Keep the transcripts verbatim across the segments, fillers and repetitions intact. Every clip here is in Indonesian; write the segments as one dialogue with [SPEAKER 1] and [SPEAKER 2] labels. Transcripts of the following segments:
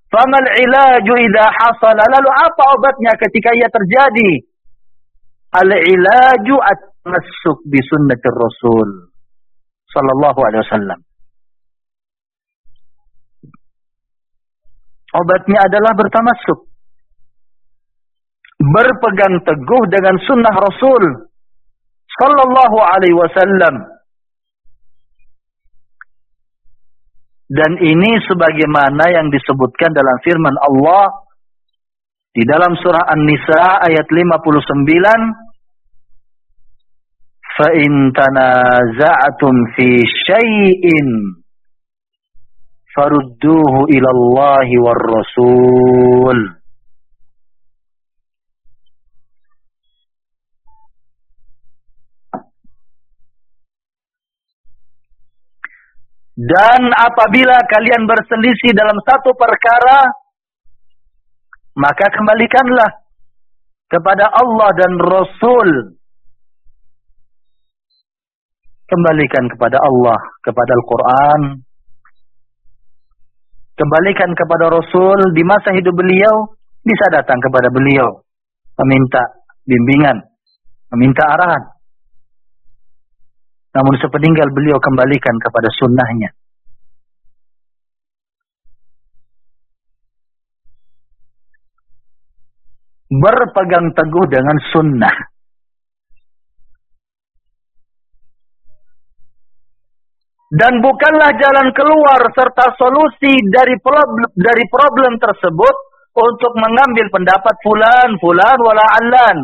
[SPEAKER 1] Famal ilaju idza hasala, lalu apa obatnya ketika ia terjadi? Al ilaju at-tamassuk bi sunnatir Rasul sallallahu alaihi wasallam. Obatnya adalah bertamassuk, berpegang teguh dengan sunnah Rasul sallallahu alaihi wasallam. Dan ini sebagaimana yang disebutkan dalam firman Allah di dalam surah An-Nisa ayat lima puluh sembilan, fa in tanaza'tum fi syai'in farudduhu ila Allahi war Rasul. Dan apabila kalian berselisih dalam satu perkara, maka kembalikanlah kepada Allah dan Rasul. Kembalikan kepada Allah, kepada Al-Quran. Kembalikan kepada Rasul di masa hidup beliau, bisa datang kepada beliau, meminta bimbingan, meminta arahan. Namun sepeninggal beliau kembalikan kepada sunnahnya. Berpegang teguh dengan sunnah. Dan bukanlah jalan keluar serta solusi dari problem, dari problem tersebut untuk mengambil pendapat fulan, fulan, wala allan.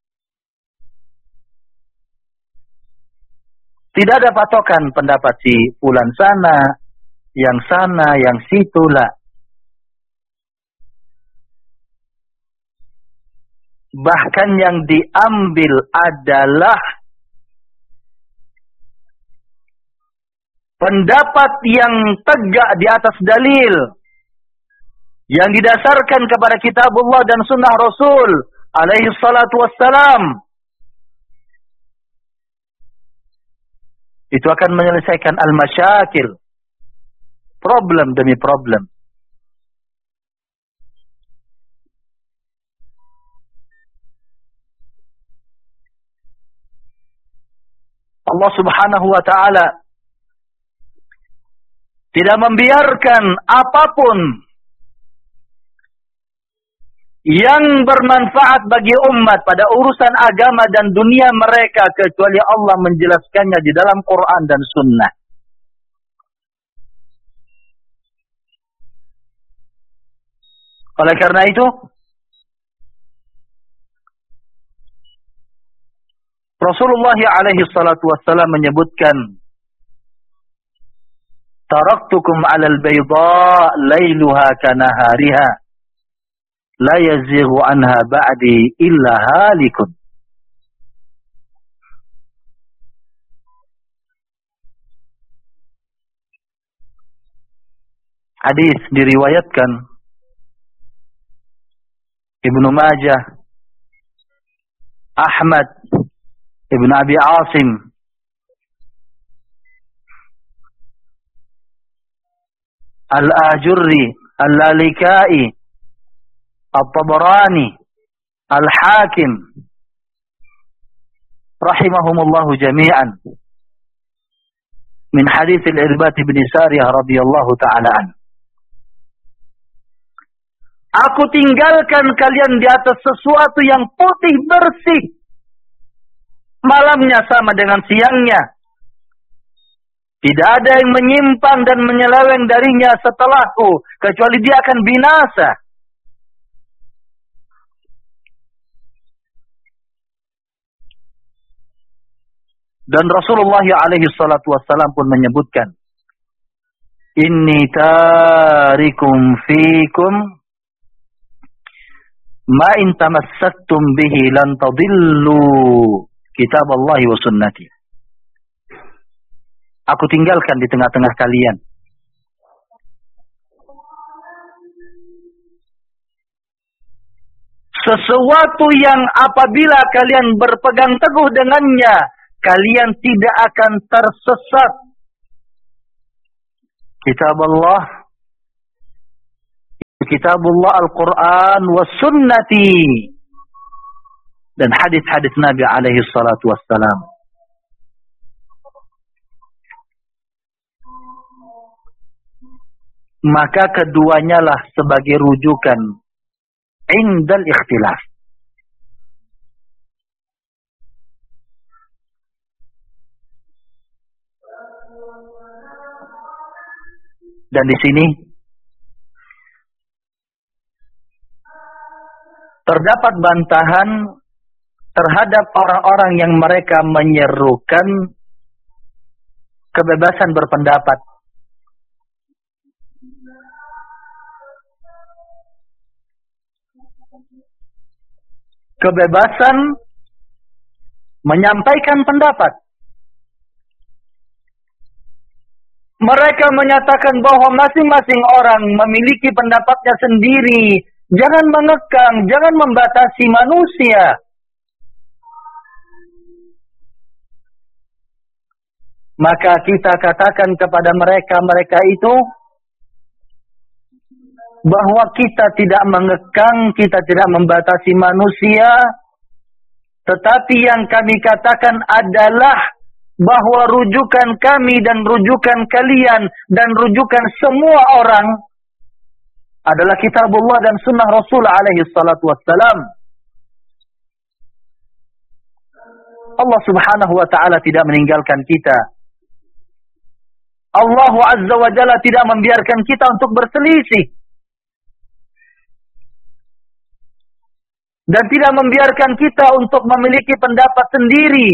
[SPEAKER 1] Tidak ada patokan pendapat si fulan sana, yang sana, yang situlah. Bahkan yang diambil adalah pendapat yang tegak di atas dalil, yang didasarkan kepada kitabullah dan sunnah Rasul alaihi salatu wassalam. Itu akan menyelesaikan al-masyakil, problem demi problem. Allah subhanahu wa ta'ala tidak membiarkan apapun yang bermanfaat bagi umat pada urusan agama dan dunia mereka kecuali Allah menjelaskannya di dalam Quran dan Sunnah. Oleh karena itu, Rasulullah alaihi salatu wassalam menyebutkan, taraktukum alal bayda lailuha kanahariha la yazighu anha ba'di illa halikun. Hadis diriwayatkan Ibnu Majah, Ahmad, Ibn Abi Asim, Al-Ajurri, Al-Lalikai, At-Tabarani, Al-Hakim, rahimahumullahu jami'an, min hadits Al-Irbad bin Sariyah radhiyallahu ta'ala an. Aku tinggalkan kalian di atas sesuatu yang putih bersih, malamnya sama dengan siangnya. Tidak ada yang menyimpang dan menyeleweng darinya setelahku, kecuali dia akan binasa. Dan Rasulullah alaihi salatu wassalam pun menyebutkan, Inni tarikum fikum ma in tamassaktum bihi lan tadillu kitab Allah wa sunnati. Aku tinggalkan di tengah-tengah kalian sesuatu yang apabila kalian berpegang teguh dengannya, kalian tidak akan tersesat. Kitab Allah, kitabullah Al-Quran was sunnati, dan hadis-hadis Nabi alaihi salatu wassalam. Maka keduanya lah sebagai rujukan indal ikhtilaf. Dan di sini terdapat bantahan terhadap orang-orang yang mereka menyerukan kebebasan berpendapat. Kebebasan menyampaikan pendapat. Mereka menyatakan bahwa masing-masing orang memiliki pendapatnya sendiri. Jangan mengekang, jangan membatasi manusia. Maka kita katakan kepada mereka-mereka itu bahwa kita tidak mengekang, kita tidak membatasi manusia, tetapi yang kami katakan adalah bahwa rujukan kami dan rujukan kalian dan rujukan semua orang adalah kitabullah dan sunnah Rasul alaihi salatu wassalam. Allah subhanahu wa ta'ala tidak meninggalkan kita. Allah azza wa jalla tidak membiarkan kita untuk berselisih. Dan tidak membiarkan kita untuk memiliki pendapat sendiri.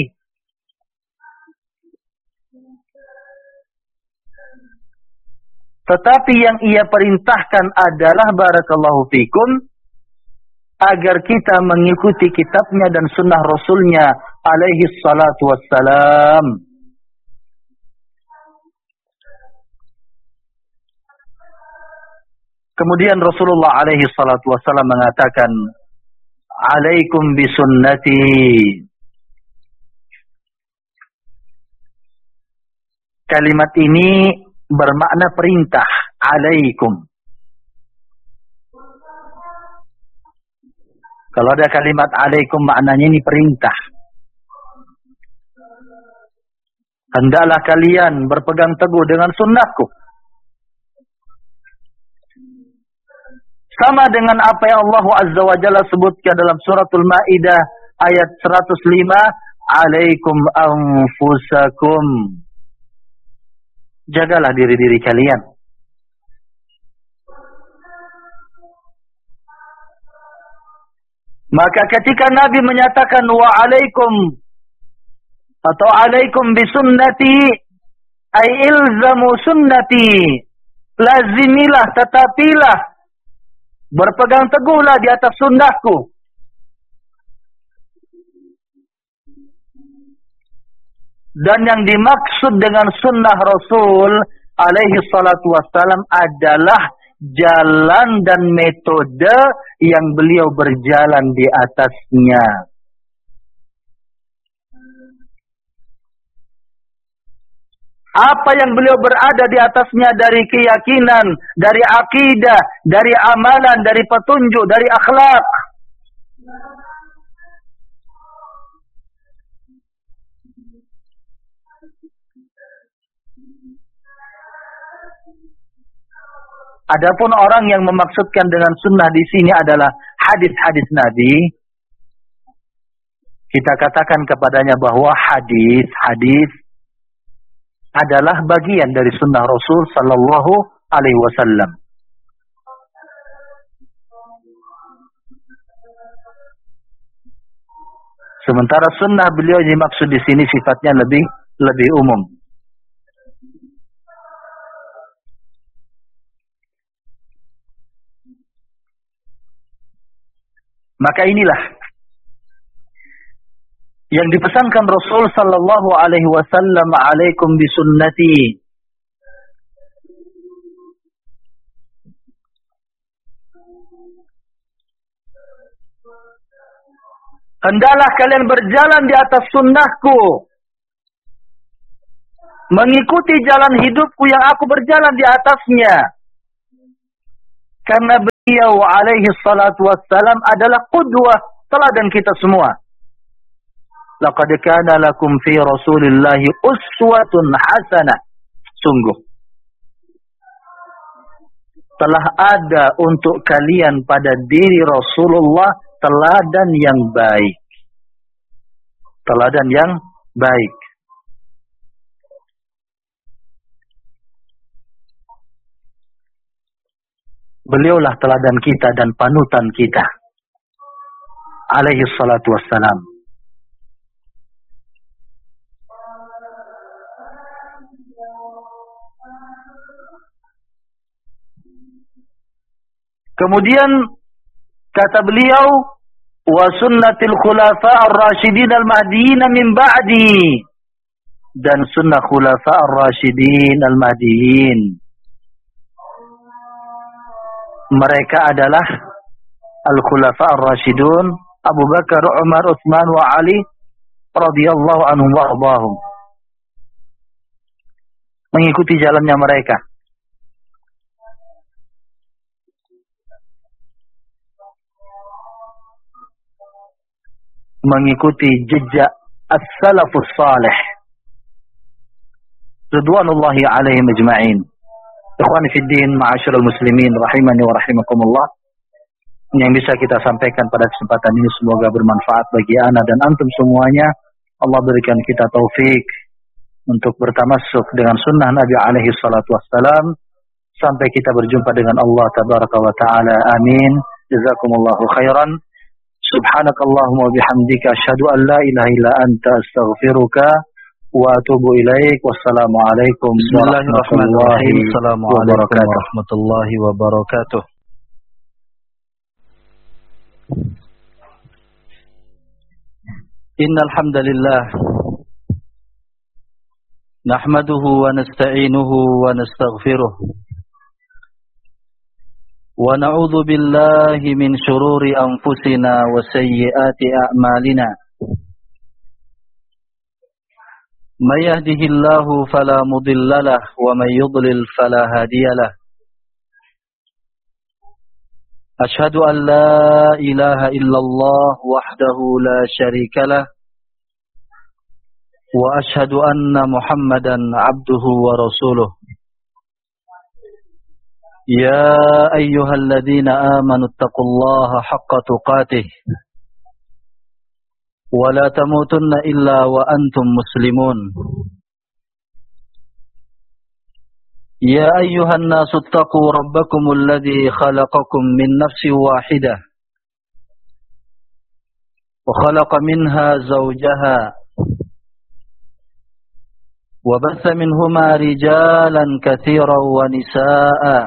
[SPEAKER 1] Tetapi yang ia perintahkan adalah barakallahu fikum agar kita mengikuti kitabnya dan sunnah Rasulnya alaihi salatu wassalam. Kemudian Rasulullah alaihi salatu wassalam mengatakan, alaikum bisunnati. Kalimat ini bermakna perintah, alaikum. Kalau ada kalimat alaikum maknanya ini perintah. Hendaklah kalian berpegang teguh dengan sunnahku. Sama dengan apa yang Allah Azza wa Jalla sebutkan dalam suratul Maidah ayat seratus lima, alaikum anfusakum. Jagalah diri-diri kalian. Maka ketika Nabi menyatakan wa alaikum atau alaikum bisunnati, ay ilzamu sunnati, lazimilah, tetapilah, berpegang teguhlah di atas sunnahku. Dan yang dimaksud dengan sunnah Rasul alaihi salatu wassalam adalah jalan dan metode yang beliau berjalan di atasnya. Apa yang beliau berada di atasnya dari keyakinan, dari akidah, dari amalan, dari petunjuk, dari akhlak. Adapun orang yang memaksudkan dengan sunnah di sini adalah hadis-hadis Nabi, kita katakan kepadanya bahwa hadis-hadis adalah bagian dari sunnah Rasul sallallahu alaihi wasallam. Sementara sunnah beliau dimaksud di sini sifatnya lebih lebih umum. Maka inilah yang dipesankan Rasul sallallahu alaihi wasallam, alaikum bisunnati. Hendaklah kalian berjalan di atas sunnahku, mengikuti jalan hidupku yang aku berjalan di atasnya. Karena beliau alaihi salatu wassalam adalah qudwah, teladan kita semua. Laqad kana lakum fi Rasulillahi uswatun hasanah. Sungguh telah ada untuk kalian pada diri Rasulullah teladan yang baik. Teladan yang baik. Beliaulah teladan kita dan panutan kita. Alaihi salatu wassalam. Kemudian kata beliau, wa sunnatil khulafa ar-rasyidin al-mahdiyyin min ba'di, dan sunnah khulafa ar-rasyidin al-mahdiyyin. Mereka adalah al-khulafa ar-rasyidun Abu Bakar, Umar, Utsman wa Ali radhiyallahu anhum wa ardhahum. Mengikuti jalannya mereka. Mengikuti jejak as-salafus salih ridwanullahi alaihim ajma'in. Ikhwani fid din, ma'asyiral muslimin rahimani wa rahimakumullah. Yang bisa kita sampaikan pada kesempatan ini semoga bermanfaat bagi ana dan antum semuanya. Allah berikan kita taufik untuk bertamassuk dengan sunnah Nabi alaihi salatu wassalam sampai kita berjumpa dengan Allah tabaraka wa taala. Amin. Jazakumullahu khairan. Subhanakallahumma wa bihamdika asyhadu an la ilaha illa anta astaghfiruka wa atubu ilaik. Wassalamu alaikum warahmatullahi wabarakatuh.
[SPEAKER 2] warahmatullahi wabarakatuh. Innal hamdalillah nahmaduhu wa nasta'inuhu wa nastaghfiruh wa na'udzu billahi min shururi anfusina wa sayyiati a'malina. May yahdihillahu fala mudilla lahu wa may yudlil fala hadiya lahu. Ashhadu an la ilaha illallah wahdahu la syarika lah wa ashhadu anna Muhammadan abduhu wa rasuluh. Ya ayyuhalladzina amanu taqullaha haqqa tuqatih wa la tamutunna illa wa antum muslimun. Ya ayyuhan nasu taqu rabbakumul ladzi khalaqakum min nafsin wahidah wa khalaqa minha zawjaha wa batha minhuma rijalan katsiran wa nisaa'a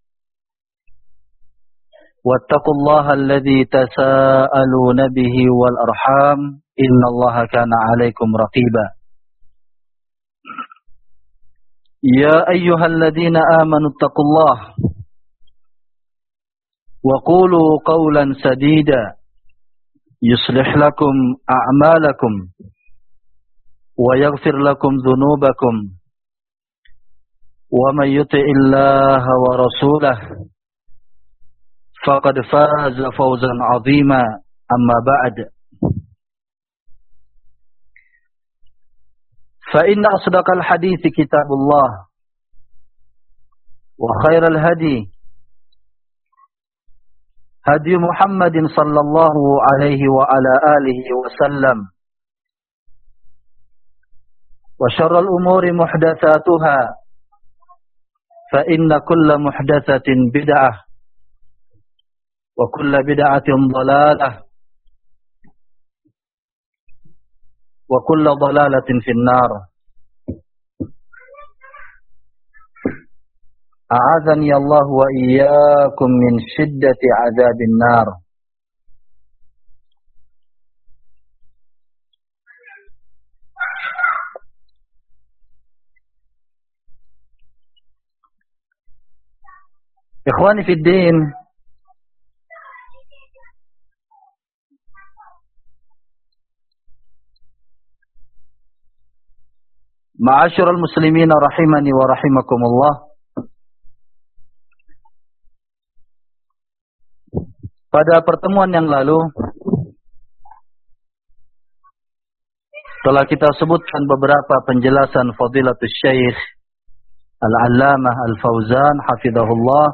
[SPEAKER 2] wattaqullaha alladzi tasaaluna bihi wal arham innallaha kana 'alaikum raqiba. Ya ayyuhalladzina amanu taqullaha wa qulu qawlan sadida yuslih lakum a'malakum wa yaghfir lakum dhunubakum wa may yuti'illaha wa rasulahu faqad faza fawzan 'azima. Amma ba'd. فإن أصدق الحديث كتاب الله وخير الهدي هدي محمد صلى الله عليه وعلى آله وسلم وشر الأمور محدثاتها فإن كل محدثة بدعة وكل بدعة ضلالة وكل ضلالة في النار. أعاذني الله وإياكم من شدة عذاب النار. إخواني في الدين, ma'asyiral muslimin rahimani wa rahimakumullah. Pada pertemuan yang lalu telah kita sebutkan beberapa penjelasan Fadilatul Syekh Al-Allamah Al-Fauzan hafizahullah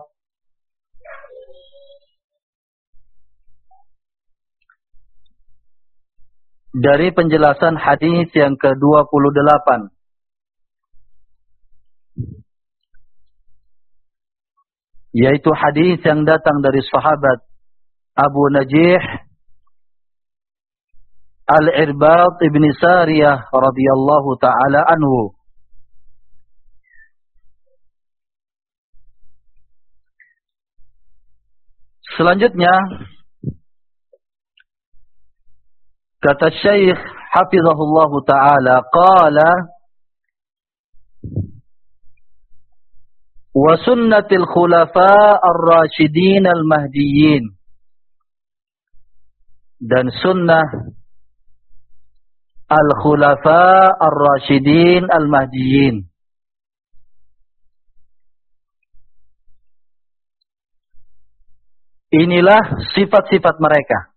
[SPEAKER 2] dari penjelasan hadis yang ke dua puluh delapan, yaitu hadis yang datang dari sahabat Abu Najih Al-Irbad ibn Sariyah radhiyallahu ta'ala anhu. Selanjutnya, kata Syekh hafizahullahu ta'ala, qala wa sunnatil khulafa ar-rasyidin al-mahdiyyin, dan sunnah al-khulafa ar-rasyidin al-mahdiyyin. Inilah sifat-sifat mereka.